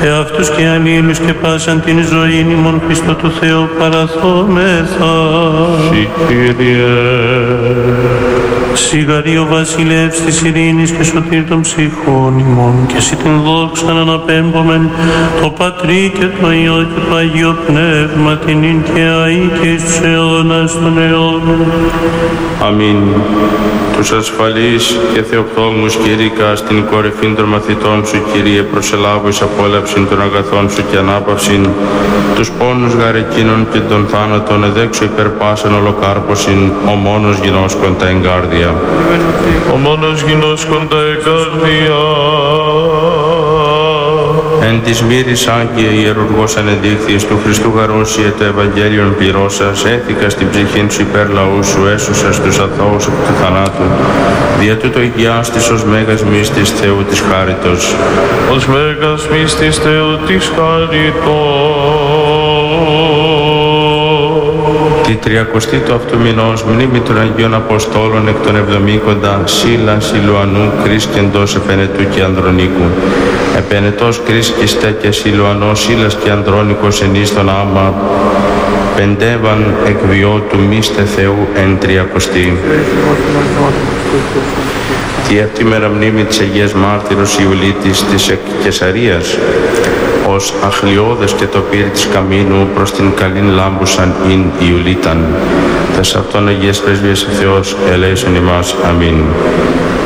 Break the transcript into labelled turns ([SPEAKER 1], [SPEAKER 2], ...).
[SPEAKER 1] εαυτούς και αλλήλους και πάσαν την ζωή ημών Χριστό του Θεού παραθόμεθα.
[SPEAKER 2] Συ Κύριε.
[SPEAKER 1] Σιγαρή ο βασιλεύς της ειρήνης και σωτήρ των ψυχών ημών, και εσύ την δόξα να αναπέμπομεν το Πατρί και το Υιό και το Αγίο Πνεύμα, την ίν και αεί και εις τους αιώνας των αιώνων.
[SPEAKER 2] Αμήν. Τους ασφαλείς και θεοπτόμους κηρύκα στην κορυφή των μαθητών σου, Κύριε, προσελάβω εις απόλαυση των αγαθών σου και ανάπαυσιν, τους πόνους γαρεκίνων και των θάνατων εδέξου υπερπάσαν ολοκάρπωσιν, ο μόνος γινώσκον τα εγκάρδια.
[SPEAKER 3] Ο μόνος γινώσκον τα εγκάρδια.
[SPEAKER 2] Εν της μύρης Άγγιε Ιερουργός ανεδείχθης του Χριστού γαρούσιε το Ευαγγέλιον πληρώσας, έθικα στην ψυχήν σου υπέρ λαού σου, έσωσας τους αθώους εκ του θανάτου. Δια τούτο οικιάστης ως μέγας μύστης Θεού της χάριτος.
[SPEAKER 3] Ως μέγας μύστης Θεού της χάριτος.
[SPEAKER 2] Τη 30η του αυτού μηνός, μνήμη των Αγίων Αποστόλων εκ των 70, Σύλλα, Σιλουανού, Κρίσκεντος, Επενετού και Ανδρονίκου. Επενετός Κρίσκιστε και Σιλουανός, Σύλλας και Ανδρώνικος ενίστον άμα, πεντεύαν εκ βιό του μίστε Θεού εν 30. Τη αυτή μέρα μνήμη της Αγίας Μάρτυρος Ιουλίτης της εκ Κεσαρίας, ως αχλιώδες και το πύρι της καμίνου προς την καλήν λάμπουσαν ειν Ιουλίταν. Τας αυτόν Αγίες Πρεσβείες ο Θεός ελέησον ημάς. Αμήν.